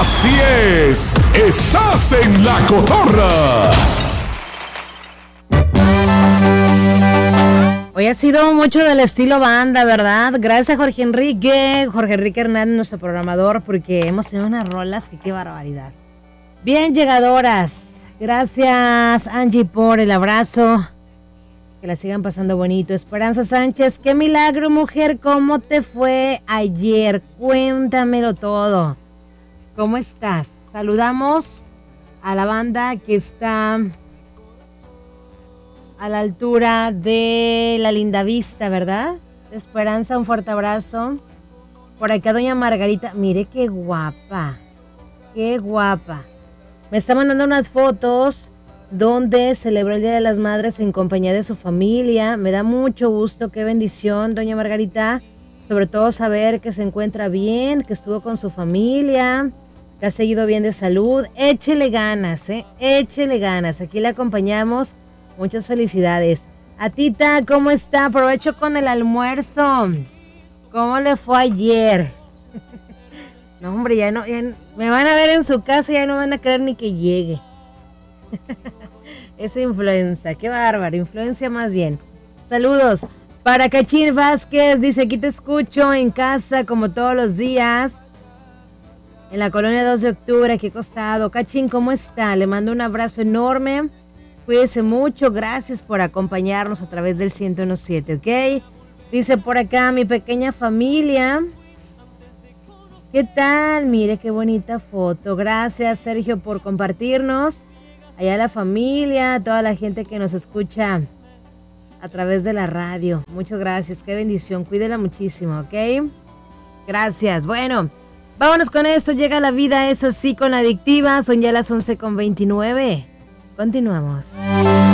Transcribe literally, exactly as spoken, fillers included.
Así es, estás en La Cotorra. Hoy ha sido mucho del estilo banda, ¿verdad? Gracias a Jorge Enrique, Jorge Enrique Hernández, nuestro programador, porque hemos tenido unas rolas que qué barbaridad. Bien llegadoras. Gracias, Angie, por el abrazo. Que la sigan pasando bonito. Esperanza Sánchez, qué milagro, mujer. ¿Cómo te fue ayer? Cuéntamelo todo. ¿Cómo estás? Saludamos a la banda que está a la altura de la Linda Vista, ¿verdad? Esperanza, un fuerte abrazo. Por acá doña Margarita, mire qué guapa, qué guapa. Me está mandando unas fotos donde celebró el Día de las Madres en compañía de su familia. Me da mucho gusto, qué bendición, doña Margarita. Sobre todo saber que se encuentra bien, que estuvo con su familia, que ha seguido bien de salud. Échele ganas, ¿eh? Échele ganas. Aquí le acompañamos. Muchas felicidades. A Tita, ¿cómo está? Aprovecho con el almuerzo. ¿Cómo le fue ayer? No, hombre, ya no, ya no, me van a ver en su casa y ya no van a querer ni que llegue. Esa influencia, qué bárbaro, influencia más bien. Saludos para Cachín Vázquez, dice aquí te escucho en casa como todos los días. En la colonia dos de octubre, aquí acostado. Cachín, ¿cómo está? Le mando un abrazo enorme. Cuídese mucho, gracias por acompañarnos a través del ciento uno punto siete, ¿ok? Dice por acá, mi pequeña familia. ¿Qué tal? Mire qué bonita foto. Gracias, Sergio, por compartirnos. Allá la familia, toda la gente que nos escucha a través de la radio. Muchas gracias, qué bendición. Cuídela muchísimo, ¿ok? Gracias. Bueno, vámonos con esto. Llega la vida, eso sí, con Adictiva. Son ya las once con veintinueve. Continuamos.